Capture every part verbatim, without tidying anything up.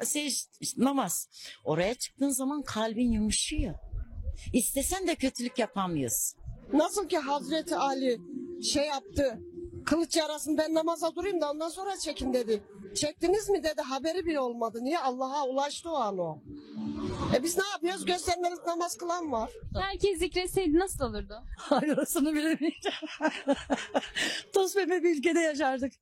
sec, namaz. Oraya çıktığın zaman kalbin yumuşuyor. İstesen de kötülük yapamıyorsun. Nasıl ki Hazreti Ali şey yaptı, kılıç yarasın ben namaza durayım da ondan sonra çekin dedi. Çektiniz mi dedi, haberi bile olmadı. Niye? Allah'a ulaştı o an o. E biz ne yapıyoruz? Göstermelik namaz kılan var. Herkes zikretseydi nasıl olurdu? Hayır, orasını bilemeyeceğim. Toz pembe bir ülkede yaşardık.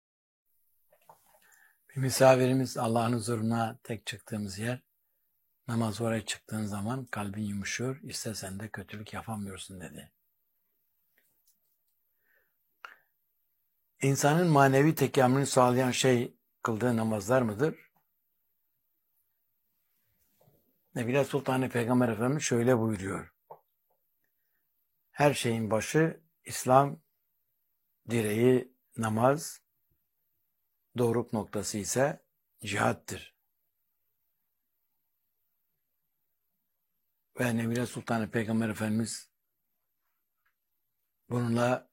Bir misafirimiz Allah'ın huzuruna tek çıktığımız yer, namaz oraya çıktığın zaman kalbin yumuşuyor, istesen de kötülük yapamıyorsun dedi. İnsanın manevi tekamülünü sağlayan şey kıldığı namazlar mıdır? Nebile Sultanı Peygamber Efendimiz şöyle buyuruyor. Her şeyin başı İslam, direği namaz, doğruluk noktası ise cihattır. Ve Nebile Sultanı Peygamber Efendimiz bununla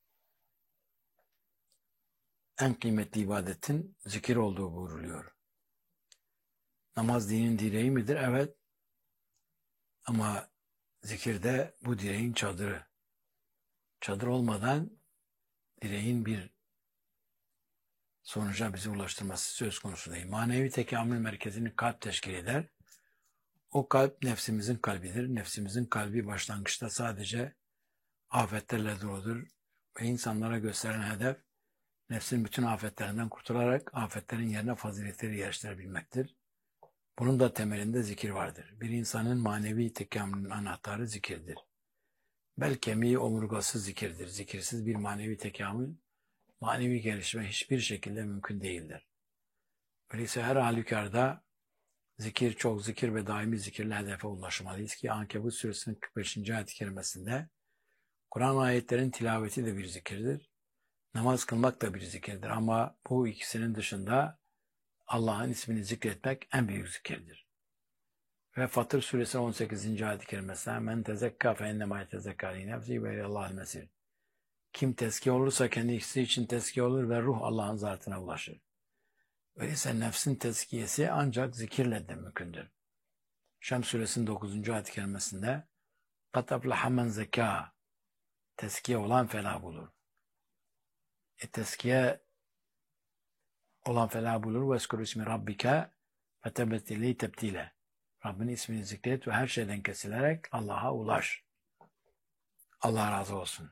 en kıymetli ibadetin zikir olduğu buyruluyor. Namaz dinin direği midir? Evet. Ama zikir de bu direğin çadırı. Çadır olmadan direğin bir sonuca bizi ulaştırması söz konusu değil. Manevi tekamül merkezini kalp teşkil eder. O kalp nefsimizin kalbidir. Nefsimizin kalbi başlangıçta sadece afetlerle doludur. Ve insanlara gösteren hedef nefsin bütün afetlerinden kurtularak afetlerin yerine faziletleri yerleştirebilmektir. Bunun da temelinde zikir vardır. Bir insanın manevi tekamülünün anahtarı zikirdir. Bel kemiği omurgası zikirdir. Zikirsiz bir manevi tekamül, manevi gelişme hiçbir şekilde mümkün değildir. Öyleyse her halükarda zikir, çok zikir ve daimi zikirle hedefe ulaşmalıyız ki Ankebut suresinin kırk beşinci ayet-i kerimesinde Kur'an ayetlerin tilaveti de bir zikirdir. Namaz kılmak da bir zikirdir ama bu ikisinin dışında Allah'ın ismini zikretmek en büyük zikirdir. Ve Fatır suresi on sekizinci ayet-i kerimesinde men tezekka fe ennemâ yetezekka li nefsi ve ilallâhil mesir. Kim tezkiye olursa kendisi için tezkiye olur ve ruh Allah'ın zatına ulaşır. Öyleyse nefsin tezkiyesi ancak zikirle de mümkündür. Şems suresinin dokuzuncu ayet-i kerimesinde قَدْ أَفْلَحَ مَنْ زَكَّاهَا tezkiye olan felah bulur. E tezkiye olan felah bulur. وَاسْكُرُ ismi rabbike فَتَبَتِّلِي tebtile. Rabbin ismini zikret ve her şeyden kesilerek Allah'a ulaş. Allah razı olsun.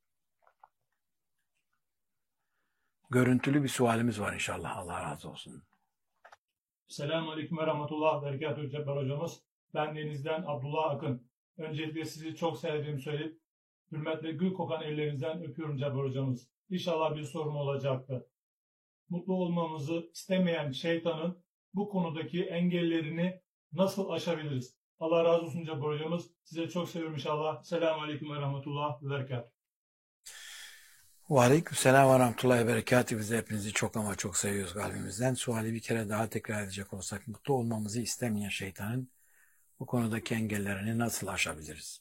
Görüntülü bir sualimiz var inşallah. Allah razı olsun. Selamun Aleyküm ve Rahmetullah Berekatühü Cebbar hocamız. Ben Deniz'den Abdullah Akın. Öncelikle sizi çok sevdiğimi söyleyip hürmetle gül kokan ellerinizden öpüyorum Cebbar hocamız. İnşallah bir sorum olacaktı. Mutlu olmamızı istemeyen şeytanın bu konudaki engellerini nasıl aşabiliriz? Allah razı olsun Cebbar hocamız. Size çok seviyorum inşallah. Selamun Aleyküm ve Rahmetullah ve Berekatühü. Ve aleykümselam ve rahmetullahi ve berekatühü. Biz hepinizi çok ama çok seviyoruz kalbimizden. Suali bir kere daha tekrar edecek olsak, mutlu olmamızı istemeyen şeytanın bu konudaki engellerini nasıl aşabiliriz?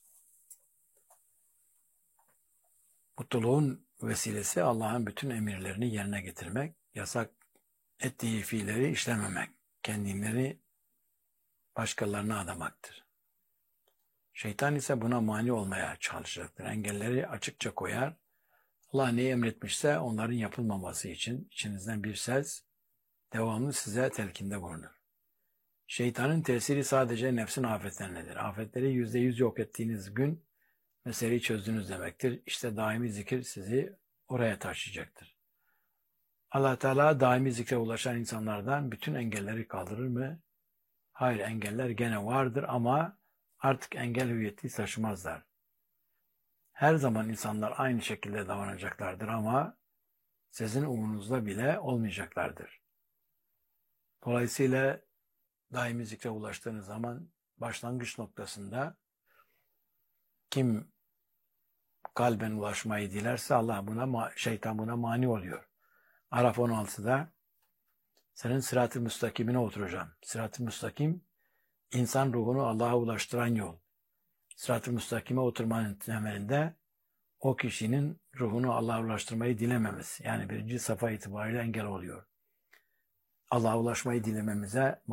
Mutluluğun vesilesi Allah'ın bütün emirlerini yerine getirmek, yasak ettiği fiilleri işlememek, kendileri başkalarına adamaktır. Şeytan ise buna mani olmaya çalışacaktır. Engelleri açıkça koyar. Allah neyi emretmişse onların yapılmaması için içinizden bir ses devamlı size telkinde bulunur. Şeytanın tesiri sadece nefsin afetlerinedir. Afetleri yüzde yüz yok ettiğiniz gün meseleyi çözdünüz demektir. İşte daimi zikir sizi oraya taşıyacaktır. Allah Teala daimi zikre ulaşan insanlardan bütün engelleri kaldırır mı? Hayır, engeller gene vardır ama artık engel hüviyeti taşımazlar. Her zaman insanlar aynı şekilde davranacaklardır ama sizin umurunuzda bile olmayacaklardır. Dolayısıyla daimi zikre ulaştığınız zaman başlangıç noktasında kim kalben ulaşmayı dilerse Allah buna, şeytan buna mani oluyor. Araf on altıda senin sırat-ı müstakimine oturacağım. Sırat-ı müstakim insan ruhunu Allah'a ulaştıran yol. Sırat-ı müstakime oturmanın temelinde o kişinin ruhunu Allah'a ulaştırmayı dilememesi. Yani birinci safa itibariyle engel oluyor. Allah'a ulaşmayı dilememize